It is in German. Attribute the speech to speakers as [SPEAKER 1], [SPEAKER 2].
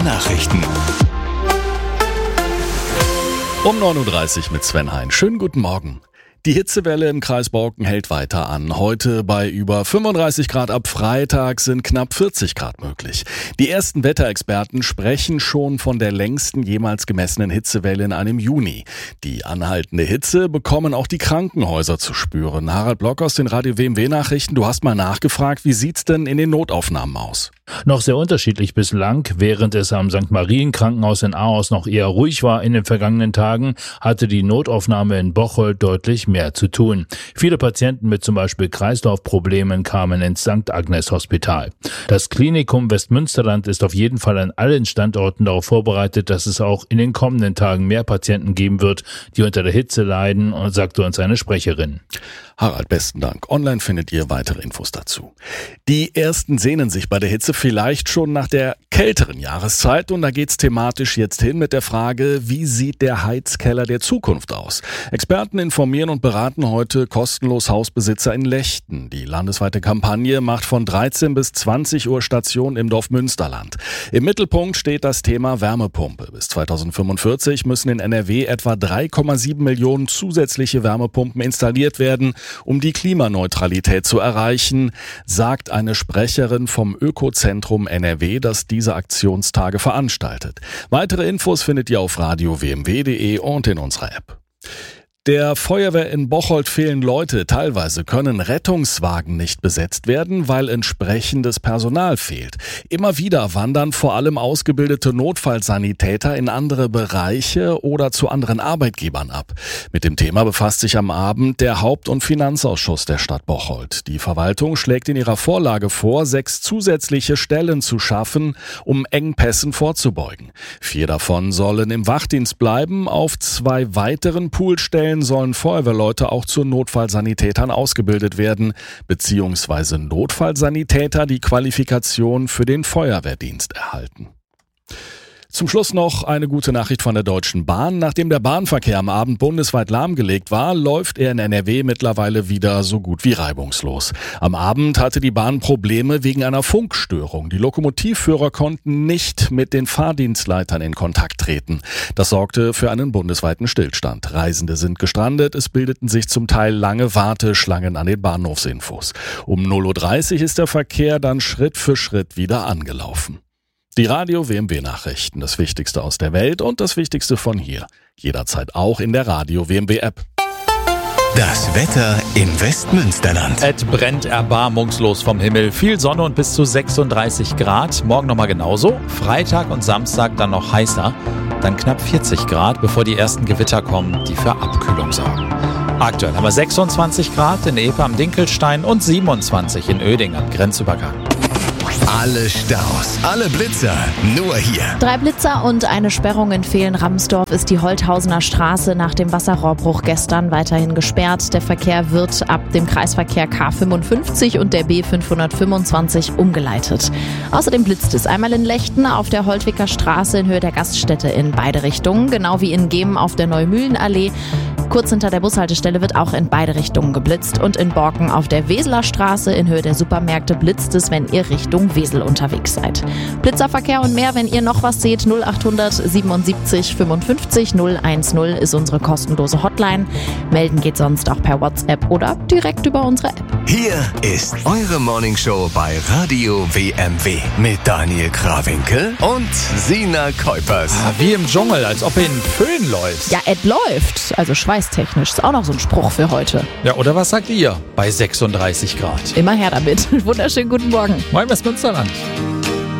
[SPEAKER 1] Nachrichten.
[SPEAKER 2] Um 9:30 Uhr mit Sven Hein. Schönen guten Morgen. Die Hitzewelle im Kreis Borken hält weiter an. Heute bei über 35 Grad, ab Freitag sind knapp 40 Grad möglich. Die ersten Wetterexperten sprechen schon von der längsten jemals gemessenen Hitzewelle in einem Juni. Die anhaltende Hitze bekommen auch die Krankenhäuser zu spüren. Harald Block aus den Radio WMW Nachrichten, du hast mal nachgefragt, wie sieht's denn in den Notaufnahmen aus?
[SPEAKER 3] Noch sehr unterschiedlich bislang. Während es am St. Marien Krankenhaus in Ahaus noch eher ruhig war in den vergangenen Tagen, hatte die Notaufnahme in Bocholt deutlich mehr zu tun. Viele Patienten mit zum Beispiel Kreislaufproblemen kamen ins St. Agnes Hospital. Das Klinikum Westmünsterland ist auf jeden Fall an allen Standorten darauf vorbereitet, dass es auch in den kommenden Tagen mehr Patienten geben wird, die unter der Hitze leiden, sagte uns eine Sprecherin.
[SPEAKER 2] Harald, besten Dank. Online findet ihr weitere Infos dazu. Die Ersten sehnen sich bei der Hitze vielleicht schon nach der kälteren Jahreszeit, und da geht's thematisch jetzt hin mit der Frage, wie sieht der Heizkeller der Zukunft aus? Experten informieren und beraten heute kostenlos Hausbesitzer in Lechten. Die landesweite Kampagne macht von 13 bis 20 Uhr Station im Dorf Münsterland. Im Mittelpunkt steht das Thema Wärmepumpe. Bis 2045 müssen in NRW etwa 3,7 Millionen zusätzliche Wärmepumpen installiert werden, um die Klimaneutralität zu erreichen, sagt eine Sprecherin vom Ökozentrum NRW, das diese Aktionstage veranstaltet. Weitere Infos findet ihr auf radio-wmw.de und in unserer App. Der Feuerwehr in Bocholt fehlen Leute. Teilweise können Rettungswagen nicht besetzt werden, weil entsprechendes Personal fehlt. Immer wieder wandern vor allem ausgebildete Notfallsanitäter in andere Bereiche oder zu anderen Arbeitgebern ab. Mit dem Thema befasst sich am Abend der Haupt- und Finanzausschuss der Stadt Bocholt. Die Verwaltung schlägt in ihrer Vorlage vor, 6 zusätzliche Stellen zu schaffen, um Engpässen vorzubeugen. 4 davon sollen im Wachdienst bleiben. Auf 2 weiteren Poolstellen sollen Feuerwehrleute auch zu Notfallsanitätern ausgebildet werden, beziehungsweise Notfallsanitäter die Qualifikation für den Feuerwehrdienst erhalten. Zum Schluss noch eine gute Nachricht von der Deutschen Bahn. Nachdem der Bahnverkehr am Abend bundesweit lahmgelegt war, läuft er in NRW mittlerweile wieder so gut wie reibungslos. Am Abend hatte die Bahn Probleme wegen einer Funkstörung. Die Lokomotivführer konnten nicht mit den Fahrdienstleitern in Kontakt treten. Das sorgte für einen bundesweiten Stillstand. Reisende sind gestrandet, es bildeten sich zum Teil lange Warteschlangen an den Bahnhofsinfos. Um 0:30 Uhr ist der Verkehr dann Schritt für Schritt wieder angelaufen. Die Radio WMW Nachrichten, das Wichtigste aus der Welt und das Wichtigste von hier. Jederzeit auch in der Radio WMW App.
[SPEAKER 1] Das Wetter im Westmünsterland.
[SPEAKER 4] Es brennt erbarmungslos vom Himmel. Viel Sonne und bis zu 36 Grad. Morgen nochmal genauso. Freitag und Samstag dann noch heißer. Dann knapp 40 Grad, bevor die ersten Gewitter kommen, die für Abkühlung sorgen. Aktuell haben wir 26 Grad in Epe am Dinkelstein und 27 in Oeding am Grenzübergang.
[SPEAKER 1] Alle Staus, alle Blitzer, nur hier.
[SPEAKER 5] 3 Blitzer und eine Sperrung in Vehlen-Ramsdorf ist die Holthausener Straße nach dem Wasserrohrbruch gestern weiterhin gesperrt. Der Verkehr wird ab dem Kreisverkehr K55 und der B525 umgeleitet. Außerdem blitzt es einmal in Lechten auf der Holtwicker Straße in Höhe der Gaststätte in beide Richtungen, genau wie in Gemen auf der Neumühlenallee. Kurz hinter der Bushaltestelle wird auch in beide Richtungen geblitzt, und in Borken auf der Weseler Straße in Höhe der Supermärkte blitzt es, wenn ihr Richtung Wesel unterwegs seid. Blitzerverkehr und mehr, wenn ihr noch was seht, 0800 77 55 010 ist unsere kostenlose Hotline. Melden geht sonst auch per WhatsApp oder direkt über unsere App.
[SPEAKER 1] Hier ist eure Morningshow bei Radio WMW mit Daniel Krawinkel und Sina Kuipers.
[SPEAKER 4] Wie im Dschungel, als ob er in Föhn läuft.
[SPEAKER 5] Ja, es läuft, also schweißtechnisch. Ist auch noch so ein Spruch für heute.
[SPEAKER 4] Ja, oder was sagt ihr bei 36 Grad?
[SPEAKER 5] Immer her damit. Wunderschönen guten Morgen.
[SPEAKER 4] Moin Westmünsterland.